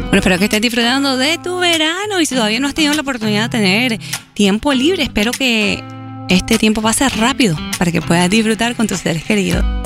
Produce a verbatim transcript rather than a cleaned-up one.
Bueno, espero que estés disfrutando de tu verano y si todavía no has tenido la oportunidad de tener tiempo libre, espero que este tiempo pase rápido para que puedas disfrutar con tus seres queridos.